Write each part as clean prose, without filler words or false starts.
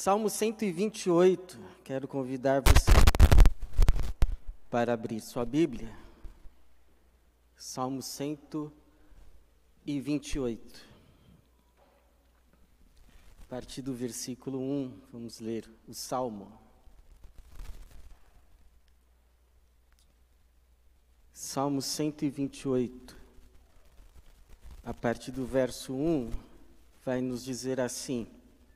Salmo 128, quero convidar você para abrir sua Bíblia. Salmo 128. A partir do versículo 1, vamos ler o Salmo. Salmo 128, a partir do verso 1, vai nos dizer assim: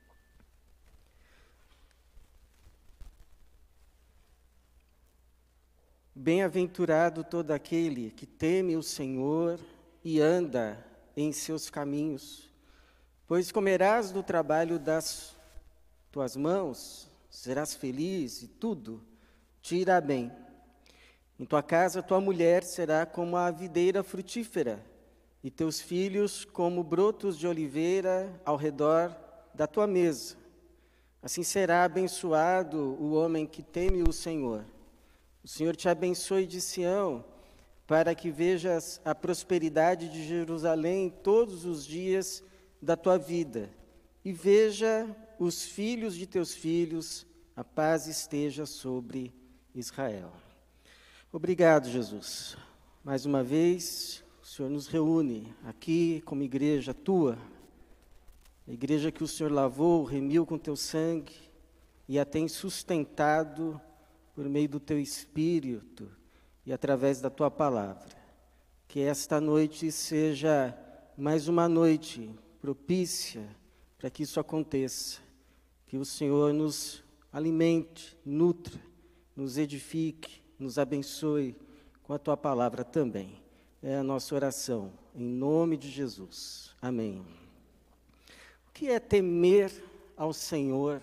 Bem-aventurado todo aquele que teme o Senhor e anda em seus caminhos, pois comerás do trabalho das tuas mãos, serás feliz e tudo te irá bem. Em tua casa tua mulher será como a videira frutífera, e teus filhos como brotos de oliveira ao redor da tua mesa. Assim será abençoado o homem que teme o Senhor. O Senhor te abençoe de Sião, para que vejas a prosperidade de Jerusalém todos os dias da tua vida, e veja os filhos de teus filhos, a paz esteja sobre Israel. Obrigado, Jesus. Mais uma vez, o Senhor nos reúne aqui como igreja tua, a igreja que o Senhor lavou, remiu com teu sangue e a tem sustentado por meio do teu Espírito e através da tua palavra. Que esta noite seja mais uma noite propícia para que isso aconteça. Que o Senhor nos alimente, nutra, nos edifique, nos abençoe com a tua palavra também. É a nossa oração, em nome de Jesus. Amém. O que é temer ao Senhor?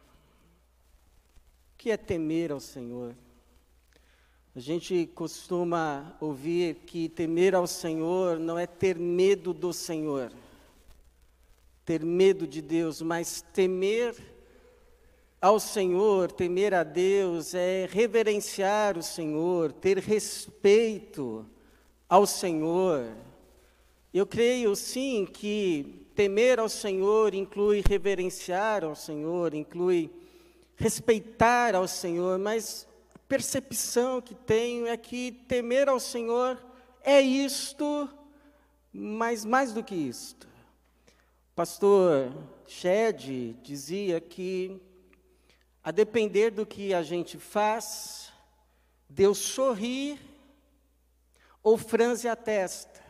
O que é temer ao Senhor? A gente costuma ouvir que temer ao Senhor não é ter medo do Senhor, ter medo de Deus, mas temer ao Senhor, temer a Deus, é reverenciar o Senhor, ter respeito ao Senhor. Eu creio sim que temer ao Senhor inclui reverenciar ao Senhor, inclui respeitar ao Senhor, mas a percepção que tenho é que temer ao Senhor é isto, mas mais do que isto. O pastor Shed dizia que, a depender do que a gente faz, Deus sorri ou franze a testa.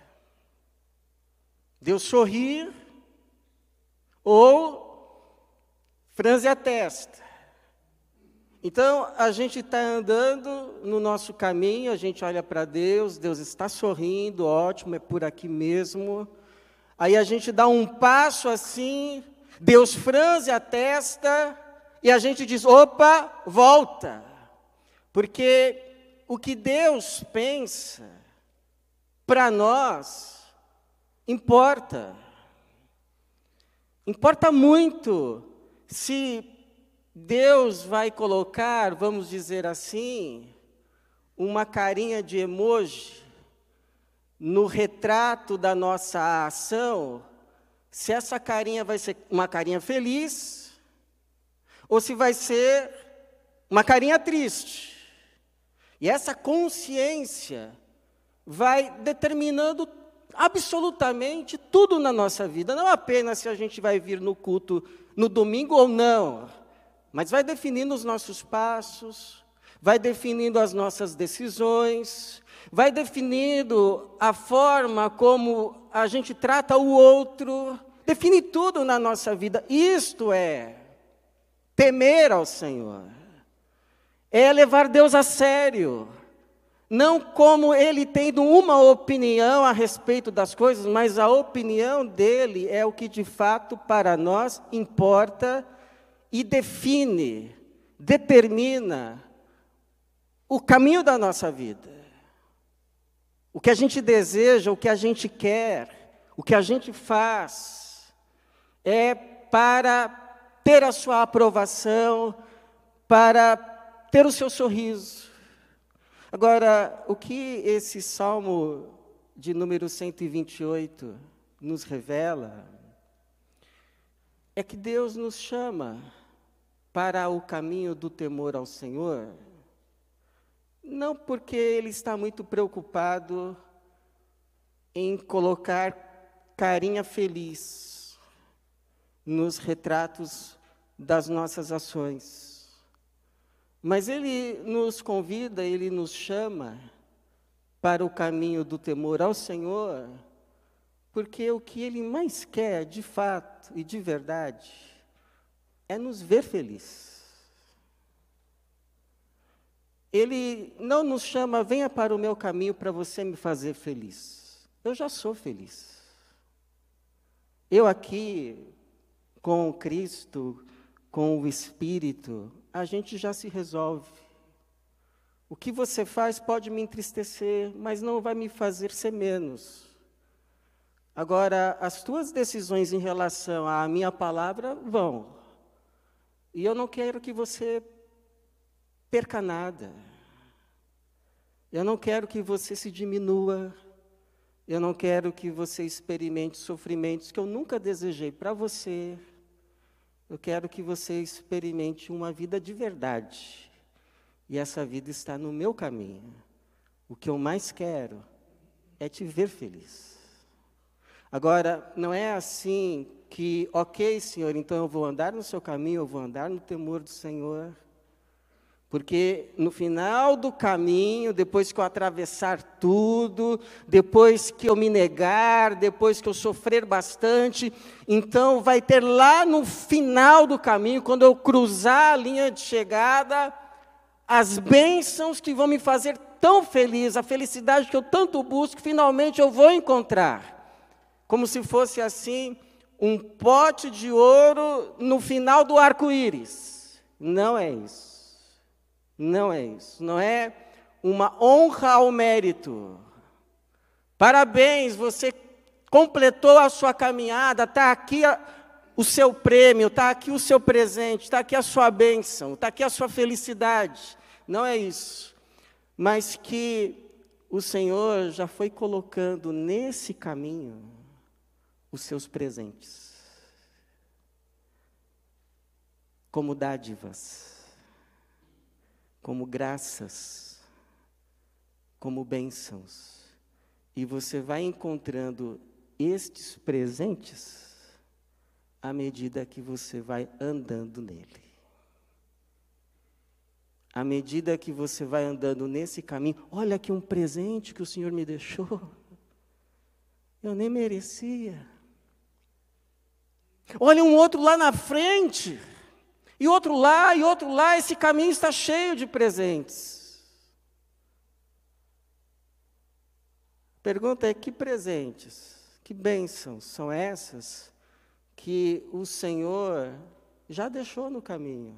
Deus sorrir ou franze a testa. Então, a gente está andando no nosso caminho, a gente olha para Deus, Deus está sorrindo, ótimo, é por aqui mesmo. Aí a gente dá um passo assim, Deus franze a testa, e a gente diz, opa, volta. Porque o que Deus pensa, para nós, importa. Importa muito se Deus vai colocar, vamos dizer assim, uma carinha de emoji no retrato da nossa ação, se essa carinha vai ser uma carinha feliz, ou se vai ser uma carinha triste. E essa consciência vai determinando absolutamente tudo na nossa vida, não apenas se a gente vai vir no culto no domingo ou não, mas vai definindo os nossos passos, vai definindo as nossas decisões, vai definindo a forma como a gente trata o outro, define tudo na nossa vida. Isto é temer ao Senhor, é levar Deus a sério, não como Ele tendo uma opinião a respeito das coisas, mas a opinião dEle é o que de fato para nós importa e define, determina o caminho da nossa vida. O que a gente deseja, o que a gente quer, o que a gente faz, é para ter a sua aprovação, para ter o seu sorriso. Agora, o que esse Salmo de número 128 nos revela é que Deus nos chama para o caminho do temor ao Senhor, não porque ele está muito preocupado em colocar carinha feliz nos retratos das nossas ações, mas ele nos convida, ele nos chama para o caminho do temor ao Senhor, porque o que ele mais quer, de fato e de verdade, é nos ver felizes. Ele não nos chama, venha para o meu caminho para você me fazer feliz. Eu já sou feliz. Eu aqui, com Cristo, com o Espírito, a gente já se resolve. O que você faz pode me entristecer, mas não vai me fazer ser menos. Agora, as tuas decisões em relação à minha palavra vão. E eu não quero que você perca nada. Eu não quero que você se diminua. Eu não quero que você experimente sofrimentos que eu nunca desejei para você. Eu quero que você experimente uma vida de verdade. E essa vida está no meu caminho. O que eu mais quero é te ver feliz. Agora, não é assim que, ok, Senhor, então eu vou andar no seu caminho, eu vou andar no temor do Senhor. Porque no final do caminho, depois que eu atravessar tudo, depois que eu me negar, depois que eu sofrer bastante, então vai ter lá no final do caminho, quando eu cruzar a linha de chegada, as bênçãos que vão me fazer tão feliz, a felicidade que eu tanto busco, finalmente eu vou encontrar. Como se fosse assim, um pote de ouro no final do arco-íris. Não é isso. Não é isso. Não é uma honra ao mérito. Parabéns, você completou a sua caminhada, está aqui o seu prêmio, está aqui o seu presente, está aqui a sua bênção, está aqui a sua felicidade. Não é isso. Mas que o Senhor já foi colocando nesse caminho os seus presentes, como dádivas, como graças, como bênçãos. E você vai encontrando estes presentes à medida que você vai andando nele. À medida que você vai andando nesse caminho, olha aqui um presente que o Senhor me deixou. Eu nem merecia. Olha um outro lá na frente, e outro lá, esse caminho está cheio de presentes. A pergunta é, que presentes, que bênçãos são essas que o Senhor já deixou no caminho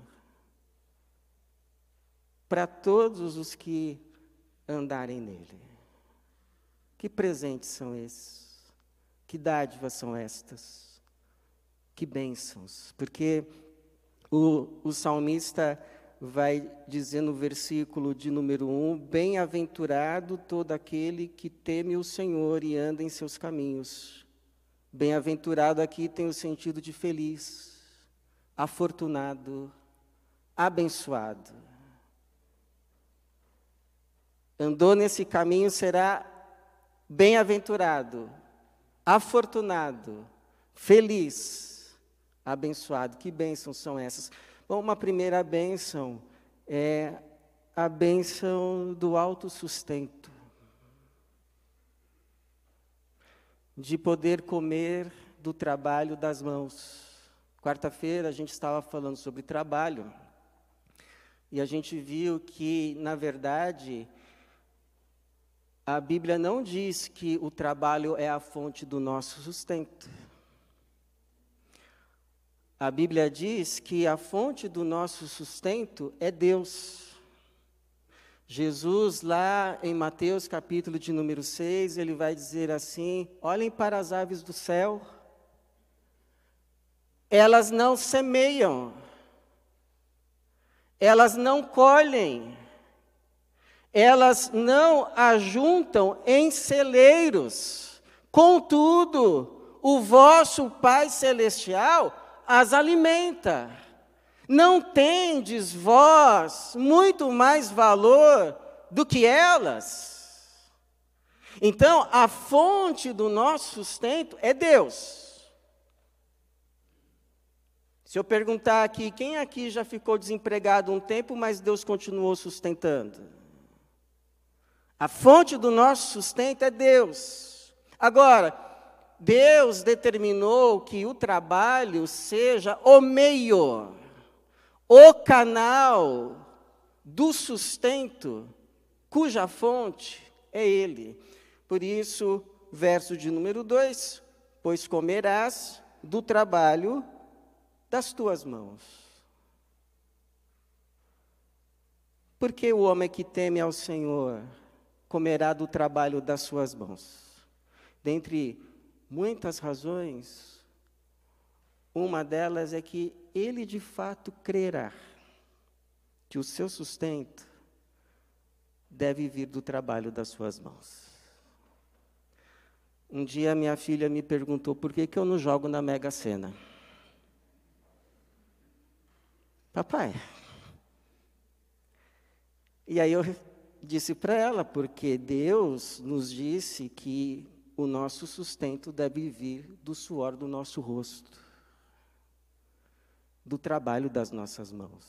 para todos os que andarem nele? Que presentes são esses? Que dádivas são estas? Que bênçãos, porque o salmista vai dizer no versículo de número 1, bem-aventurado todo aquele que teme o Senhor e anda em seus caminhos. Bem-aventurado aqui tem o sentido de feliz, afortunado, abençoado. Andou nesse caminho, será bem-aventurado, afortunado, feliz, abençoado. Que bênçãos são essas? Bom, uma primeira bênção é a bênção do autossustento. De poder comer do trabalho das mãos. Quarta-feira a gente estava falando sobre trabalho. E a gente viu que, na verdade, a Bíblia não diz que o trabalho é a fonte do nosso sustento. A Bíblia diz que a fonte do nosso sustento é Deus. Jesus, lá em Mateus, capítulo de número 6, ele vai dizer assim, olhem para as aves do céu, elas não semeiam, elas não colhem, elas não ajuntam em celeiros, contudo, o vosso Pai Celestial as alimenta. Não tendes vós muito mais valor do que elas? Então, a fonte do nosso sustento é Deus. Se eu perguntar aqui, quem aqui já ficou desempregado um tempo, mas Deus continuou sustentando? A fonte do nosso sustento é Deus. Agora, Deus determinou que o trabalho seja o meio, o canal do sustento, cuja fonte é Ele. Por isso, verso de número 2, pois comerás do trabalho das tuas mãos. Porque o homem que teme ao Senhor comerá do trabalho das suas mãos. Dentre muitas razões, uma delas é que ele de fato crerá que o seu sustento deve vir do trabalho das suas mãos. Um dia minha filha me perguntou por que eu não jogo na Mega Sena. Papai. E aí eu disse para ela, porque Deus nos disse que o nosso sustento deve vir do suor do nosso rosto, do trabalho das nossas mãos.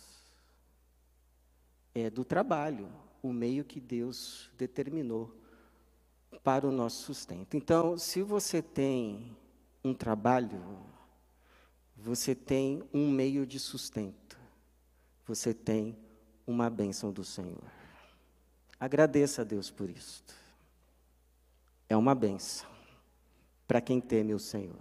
É do trabalho, o meio que Deus determinou para o nosso sustento. Então, se você tem um trabalho, você tem um meio de sustento. Você tem uma bênção do Senhor. Agradeça a Deus por isto. É uma bênção para quem teme o Senhor.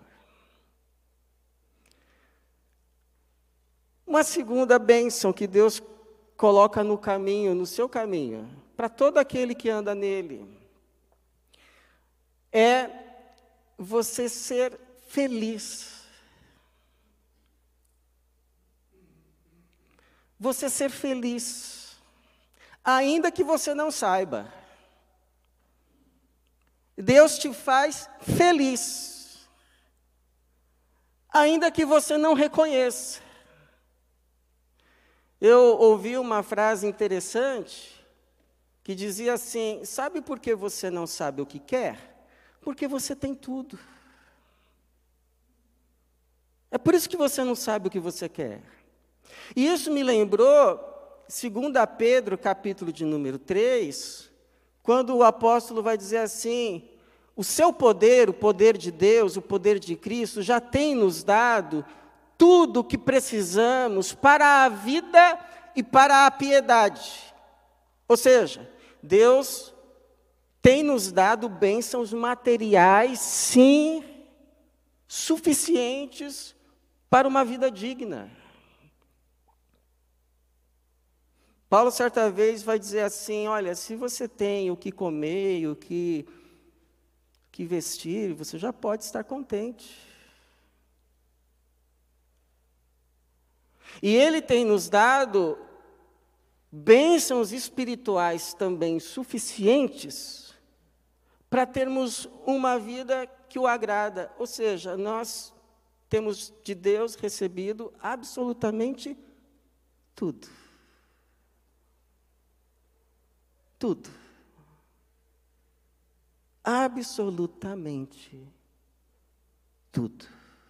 Uma segunda bênção que Deus coloca no caminho, no seu caminho, para todo aquele que anda nele, é você ser feliz. Você ser feliz, ainda que você não saiba. Deus te faz feliz, ainda que você não reconheça. Eu ouvi uma frase interessante, que dizia assim, sabe por que você não sabe o que quer? Porque você tem tudo. É por isso que você não sabe o que você quer. E isso me lembrou, 2 Pedro, capítulo de número 3, quando o apóstolo vai dizer assim, o seu poder, o poder de Deus, o poder de Cristo, já tem nos dado tudo o que precisamos para a vida e para a piedade. Ou seja, Deus tem nos dado bênçãos materiais, sim, suficientes para uma vida digna. Paulo, certa vez, vai dizer assim, olha, se você tem o que comer, o que vestir, você já pode estar contente. E Ele tem nos dado bênçãos espirituais também suficientes para termos uma vida que o agrada. Ou seja, nós temos de Deus recebido absolutamente tudo. Tudo. Absolutamente tudo.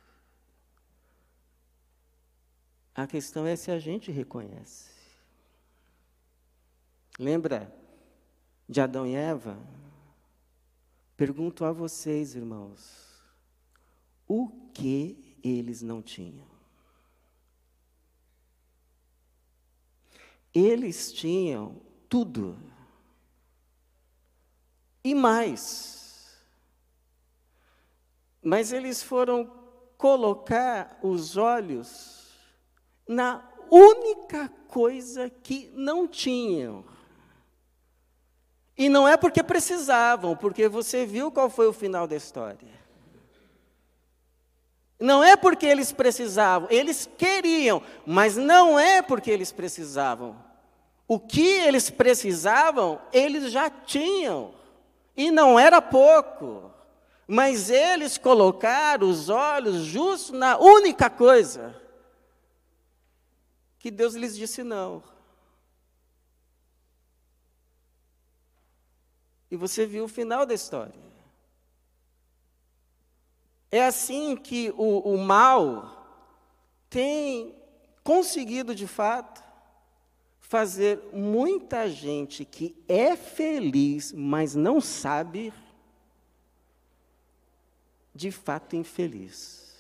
A questão é se a gente reconhece. Lembra de Adão e Eva? Pergunto a vocês, irmãos, o que eles não tinham? Eles tinham tudo. E mais. Mas eles foram colocar os olhos na única coisa que não tinham. E não é porque precisavam, porque você viu qual foi o final da história. Não é porque eles precisavam, eles queriam, mas não é porque eles precisavam. O que eles precisavam, eles já tinham. E não era pouco, mas eles colocaram os olhos justo na única coisa que Deus lhes disse não. E você viu o final da história. É assim que o mal tem conseguido, de fato, fazer muita gente que é feliz, mas não sabe, de fato infeliz.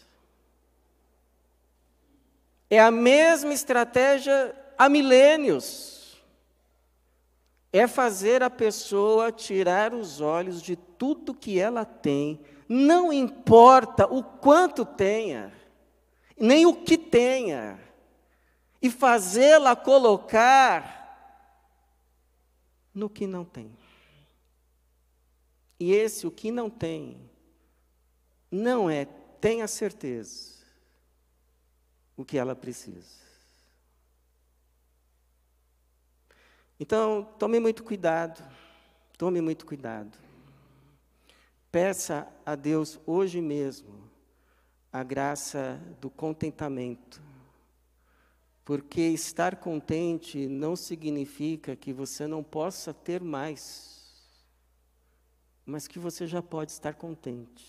É a mesma estratégia há milênios. É fazer a pessoa tirar os olhos de tudo que ela tem, não importa o quanto tenha, nem o que tenha, e fazê-la colocar no que não tem. E esse, o que não tem, não é, tenha certeza, o que ela precisa. Então, tome muito cuidado, tome muito cuidado. Peça a Deus hoje mesmo a graça do contentamento, porque estar contente não significa que você não possa ter mais, mas que você já pode estar contente,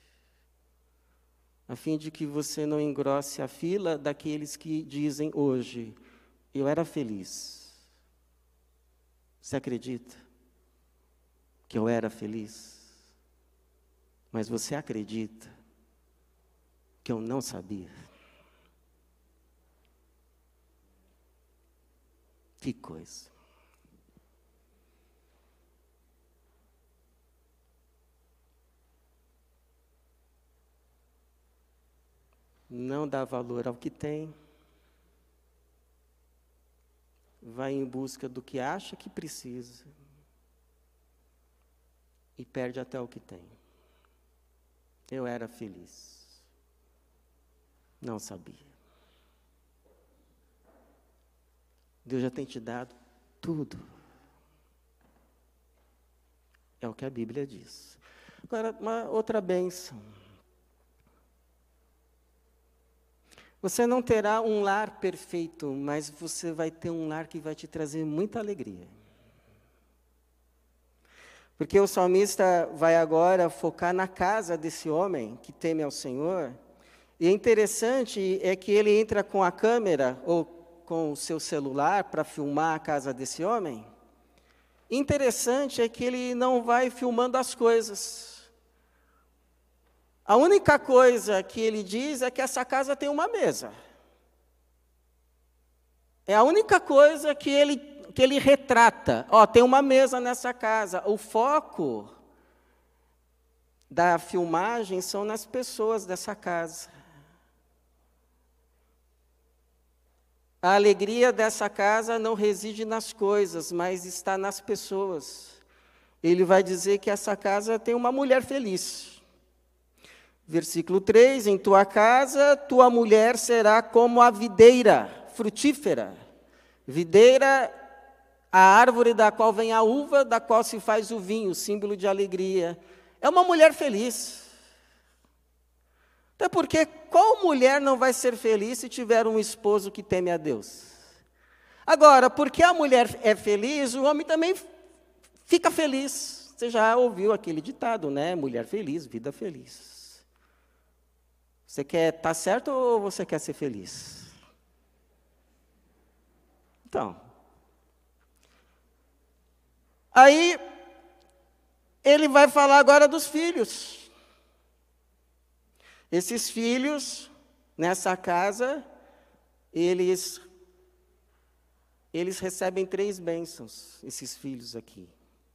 a fim de que você não engrosse a fila daqueles que dizem hoje, eu era feliz. Você acredita que eu era feliz? Mas você acredita que eu não sabia? Que coisa. Não dá valor ao que tem, vai em busca do que acha que precisa e perde até o que tem. Eu era feliz, não sabia. Deus já tem te dado tudo. É o que a Bíblia diz. Agora, uma outra bênção. Você não terá um lar perfeito, mas você vai ter um lar que vai te trazer muita alegria. Porque o salmista vai agora focar na casa desse homem que teme ao Senhor. E é interessante é que ele entra com a câmera ou com o seu celular para filmar a casa desse homem. Interessante é que ele não vai filmando as coisas. A única coisa que ele diz é que essa casa tem uma mesa. É a única coisa que ele retrata. Ó, tem uma mesa nessa casa. O foco da filmagem são nas pessoas dessa casa. A alegria dessa casa não reside nas coisas, mas está nas pessoas. Ele vai dizer que essa casa tem uma mulher feliz. Versículo 3, em tua casa, tua mulher será como a videira frutífera. Videira, a árvore da qual vem a uva, da qual se faz o vinho, símbolo de alegria. É uma mulher feliz. Até porque qual mulher não vai ser feliz se tiver um esposo que teme a Deus? Agora, porque a mulher é feliz, o homem também fica feliz. Você já ouviu aquele ditado, né? Mulher feliz, vida feliz. Você quer estar certo ou você quer ser feliz? Então, aí ele vai falar agora dos filhos. Esses filhos, nessa casa, eles recebem 3 bênçãos, esses filhos aqui.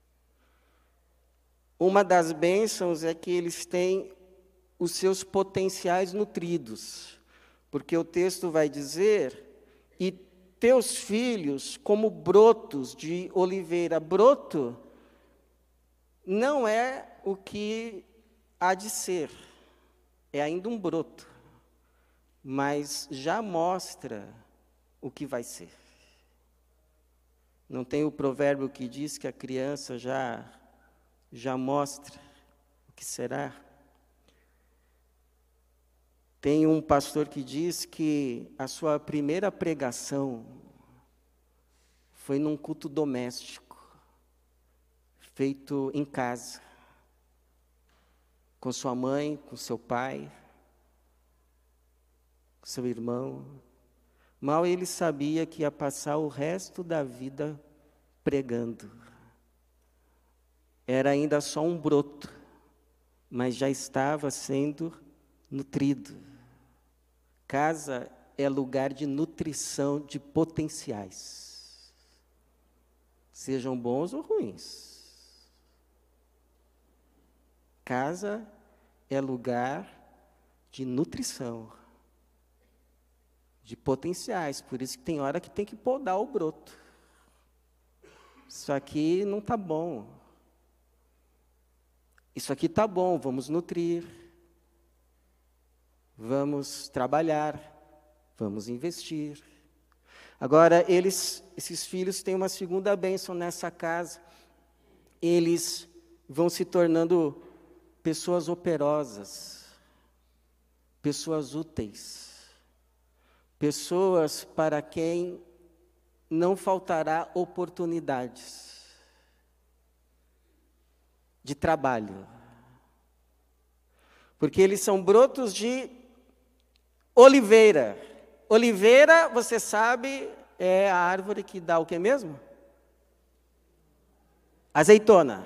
Uma das bênçãos é que eles têm os seus potenciais nutridos, porque o texto vai dizer, e teus filhos como brotos de oliveira. Broto não é o que há de ser, é ainda um broto, mas já mostra o que vai ser. Não tem o provérbio que diz que a criança já mostra o que será? Tem um pastor que diz que a sua primeira pregação foi num culto doméstico, feito em casa, com sua mãe, com seu pai, com seu irmão. Mal ele sabia que ia passar o resto da vida pregando. Era ainda só um broto, mas já estava sendo nutrido. Casa é lugar de nutrição de potenciais, sejam bons ou ruins. Casa é lugar de nutrição, de potenciais, por isso que tem hora que tem que podar o broto. Isso aqui não está bom. Isso aqui está bom, vamos nutrir. Vamos trabalhar, vamos investir. Agora, esses filhos têm uma segunda bênção nessa casa. Eles vão se tornando pessoas operosas, pessoas úteis, pessoas para quem não faltará oportunidades de trabalho. Porque eles são brotos de oliveira. Oliveira, você sabe, é a árvore que dá o que mesmo? Azeitona.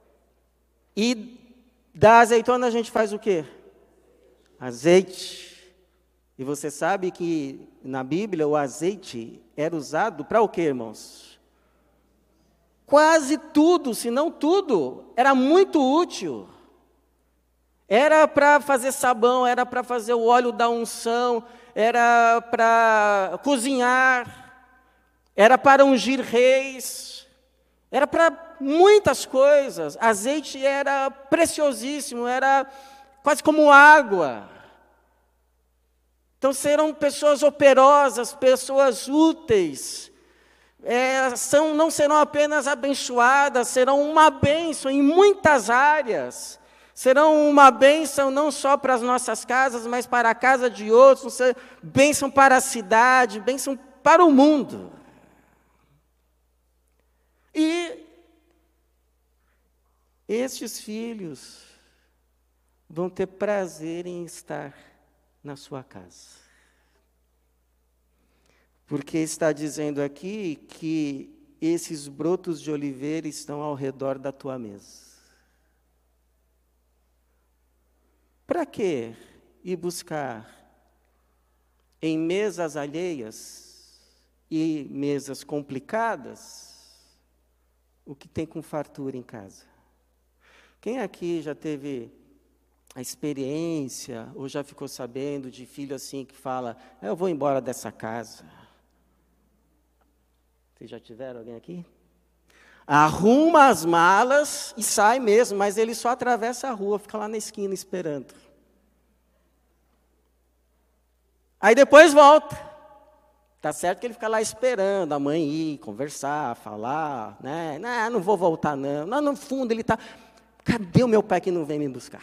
E da azeitona a gente faz o quê? Azeite. E você sabe que na Bíblia o azeite era usado para o quê, irmãos? Quase tudo, se não tudo, era muito útil. Era para fazer sabão, era para fazer o óleo da unção, era para cozinhar, era para ungir reis, era para muitas coisas. Azeite era preciosíssimo, era quase como água. Então serão pessoas operosas, pessoas úteis. Não serão apenas abençoadas, serão uma bênção em muitas áreas. Serão uma bênção não só para as nossas casas, mas para a casa de outros, bênção para a cidade, bênção para o mundo. E estes filhos vão ter prazer em estar na sua casa. Porque está dizendo aqui que esses brotos de oliveira estão ao redor da tua mesa. Para quê ir buscar em mesas alheias e mesas complicadas o que tem com fartura em casa? Quem aqui já teve a experiência ou já ficou sabendo de filho assim que fala, eu vou embora dessa casa? Vocês já tiveram alguém aqui? Arruma as malas e sai mesmo, mas ele só atravessa a rua, fica lá na esquina esperando. Aí depois volta. Tá certo que ele fica lá esperando a mãe ir, conversar, falar, né? Não vou voltar não. Lá no fundo ele está, cadê o meu pai que não vem me buscar?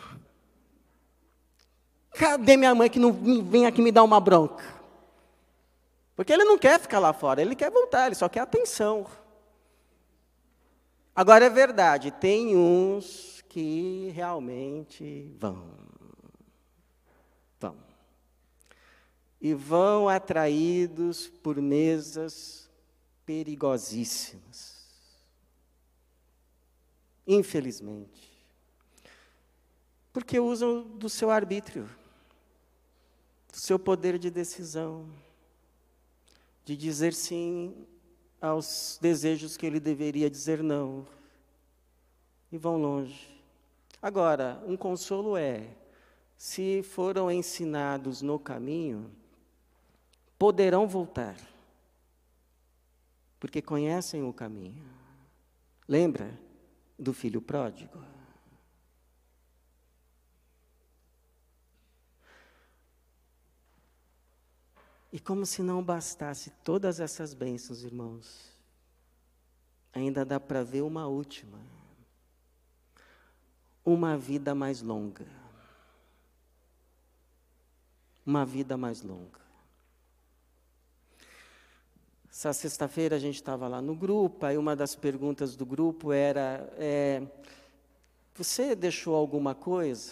Cadê minha mãe que não vem aqui me dar uma bronca? Porque ele não quer ficar lá fora, ele quer voltar, ele só quer atenção. Agora é verdade, tem uns que realmente vão. E vão atraídos por mesas perigosíssimas. Infelizmente. Porque usam do seu arbítrio, do seu poder de decisão, de dizer sim aos desejos que ele deveria dizer não. E vão longe. Agora, um consolo é, se foram ensinados no caminho, poderão voltar, porque conhecem o caminho. Lembra do filho pródigo? E como se não bastasse todas essas bênçãos, irmãos, ainda dá para ver uma última. Uma vida mais longa. uma vida mais longa. Essa sexta-feira a gente estava lá no grupo, aí uma das perguntas do grupo era, você deixou alguma coisa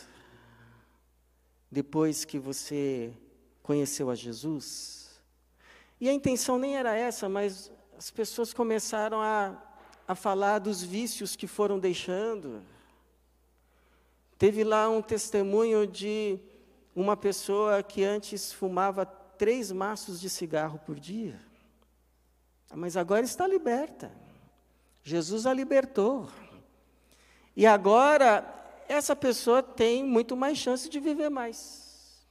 depois que você conheceu a Jesus? E a intenção nem era essa, mas as pessoas começaram a falar dos vícios que foram deixando. Teve lá um testemunho de uma pessoa que antes fumava 3 maços de cigarro por dia. Mas agora está liberta. Jesus a libertou. E agora, essa pessoa tem muito mais chance de viver mais.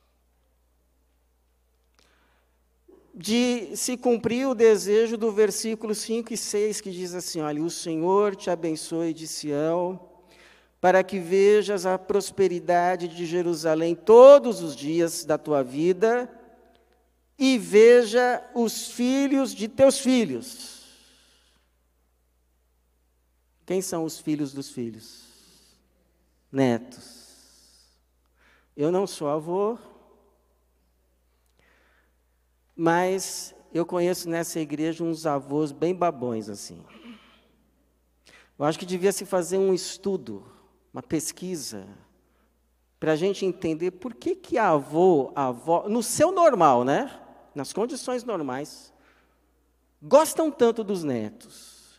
De se cumprir o desejo do versículo 5 e 6, que diz assim, olha, o Senhor te abençoe de Sião, para que vejas a prosperidade de Jerusalém todos os dias da tua vida, e veja os filhos de teus filhos. Quem são os filhos dos filhos? Netos. Eu não sou avô, mas eu conheço nessa igreja uns avós bem babões assim. Eu acho que devia se fazer um estudo, uma pesquisa, para a gente entender por que avô, avó, no seu normal, né? Nas condições normais, gostam tanto dos netos.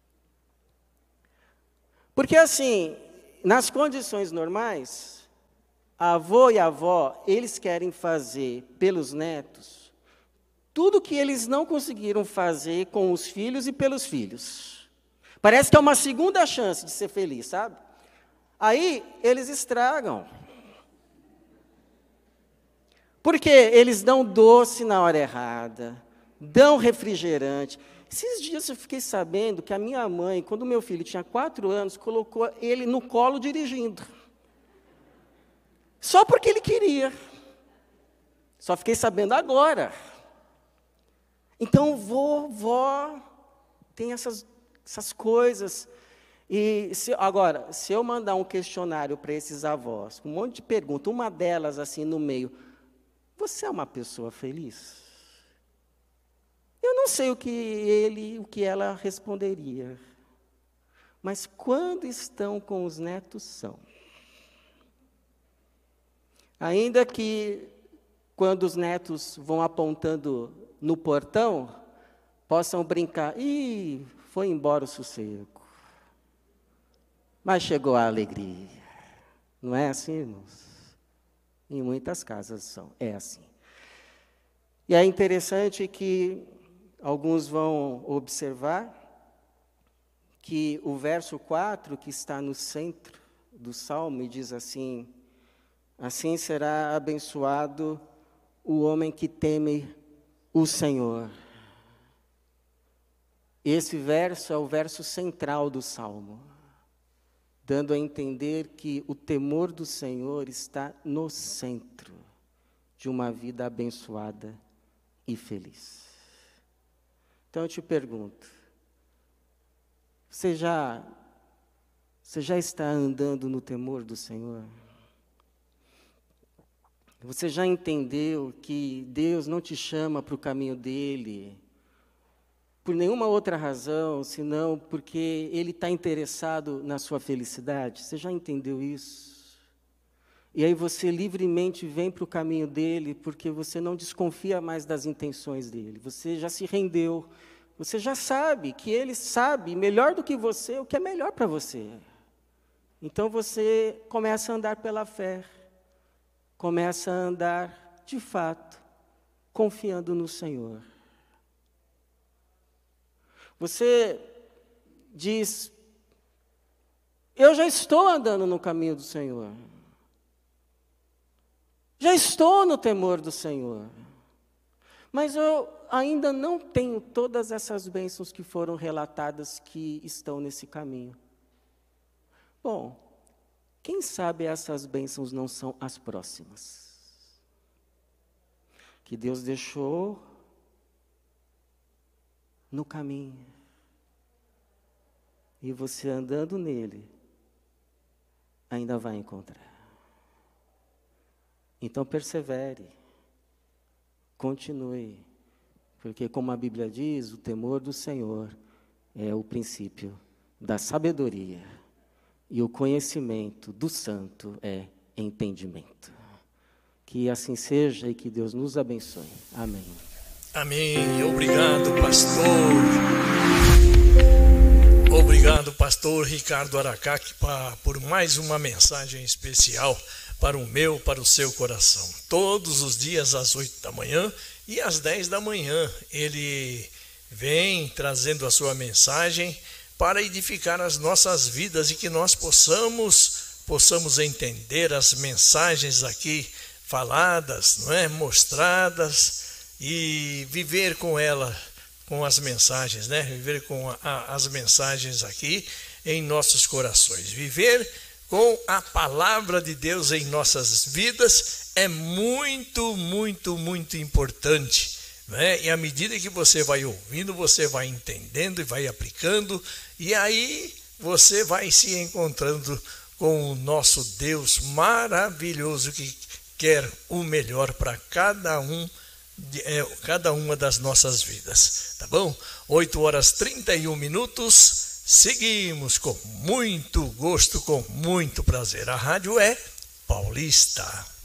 Porque assim, nas condições normais, avô e avó, eles querem fazer pelos netos tudo que eles não conseguiram fazer com os filhos e pelos filhos. Parece que é uma segunda chance de ser feliz, sabe? Aí, eles estragam. Porque eles dão doce na hora errada, dão refrigerante. Esses dias eu fiquei sabendo que a minha mãe, quando meu filho tinha 4 anos, colocou ele no colo dirigindo. Só porque ele queria. Só fiquei sabendo agora. Então, vó, tem essas coisas. E agora, se eu mandar um questionário para esses avós, com um monte de perguntas, uma delas assim no meio, você é uma pessoa feliz? Eu não sei o que ela responderia. Mas quando estão com os netos, são. Ainda que, quando os netos vão apontando no portão, possam brincar, foi embora o sossego. Mas chegou a alegria. Não é assim, irmãos? Em muitas casas é assim. E é interessante que alguns vão observar que o verso 4, que está no centro do Salmo, diz assim, assim será abençoado o homem que teme o Senhor. Esse verso é o verso central do Salmo, dando a entender que o temor do Senhor está no centro de uma vida abençoada e feliz. Então eu te pergunto, você já está andando no temor do Senhor? Você já entendeu que Deus não te chama para o caminho dele por nenhuma outra razão, senão porque Ele está interessado na sua felicidade? Você já entendeu isso? E aí você livremente vem para o caminho dele, porque você não desconfia mais das intenções dele. Você já se rendeu, você já sabe que ele sabe melhor do que você o que é melhor para você. Então você começa a andar pela fé, começa a andar de fato, confiando no Senhor. Você diz, eu já estou andando no caminho do Senhor. Já estou no temor do Senhor. Mas eu ainda não tenho todas essas bênçãos que foram relatadas que estão nesse caminho. Bom, quem sabe essas bênçãos não são as próximas? Que Deus deixou no caminho. E você andando nele, ainda vai encontrar. Então persevere, continue. Porque, como a Bíblia diz, o temor do Senhor é o princípio da sabedoria. E o conhecimento do santo é entendimento. Que assim seja e que Deus nos abençoe. Amém. Amém. Obrigado, pastor. Obrigado, pastor Ricardo Aracaque, por mais uma mensagem especial para o meu, para o seu coração. Todos os dias às 8 da manhã e às 10 da manhã ele vem trazendo a sua mensagem para edificar as nossas vidas e que nós possamos entender as mensagens aqui faladas, não é? Mostradas, e viver com ela, com as mensagens, né? Viver com as mensagens aqui em nossos corações. Viver com a palavra de Deus em nossas vidas é muito, muito, muito importante, né? E à medida que você vai ouvindo, você vai entendendo e vai aplicando, e aí você vai se encontrando com o nosso Deus maravilhoso que quer o melhor para cada uma das nossas vidas, tá bom? 8h31, seguimos com muito gosto, com muito prazer. A rádio é Paulista.